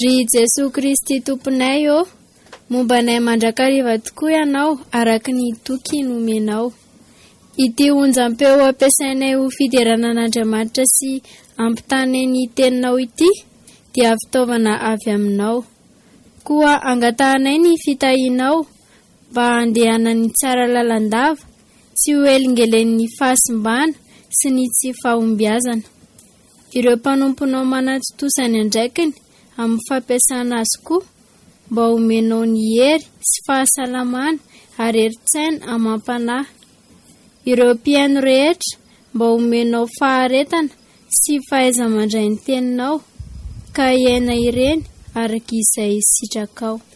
Ry Jesoa Kristy tomponay mombanay mandrakariva tokoa ianao araka ny toky nomenao. Ity onjam-peo ampiasainay ho fideranan'Andriamanitra sy ampitanay ny teninao ity dia fitaovana avy aminao. Koa angatahanay ny fitahinao mba handehanany tsara lalandava, tsy ho elingelen'ny fahasimbana sy ny tsy fahombiazana. Ireo mpanomponao manatotosany andraikiny amin'ny fampiasana azy koa mba homenao ny hery sy fahasalamana ary herin-tsaina amam-panahy. Ireo mpiaino rehetra mba homenao faharetana sy fahaiza mandray ny teninao ka iaina ireny araka izay sitrakao.